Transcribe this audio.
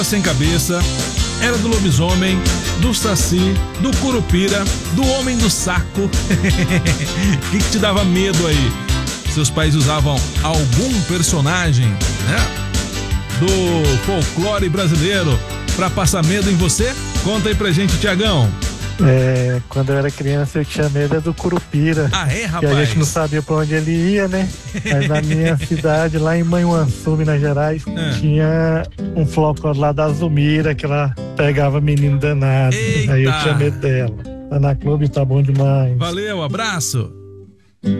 sem cabeça, era do lobisomem, do saci, do curupira, do homem do saco. O que te dava medo aí? Seus pais usavam algum personagem, né, do folclore brasileiro pra passar medo em você? Conta aí pra gente, Tiagão. Quando eu era criança eu tinha medo do curupira. Ah, é, rapaz? Que a gente não sabia pra onde ele ia, né? Mas na minha cidade, lá em Manhuaçu, Minas Gerais, tinha um folclore lá da Zumira, que ela pegava menino danado. Eita. Aí eu tinha medo dela. Ana Clube tá bom demais. Valeu, abraço.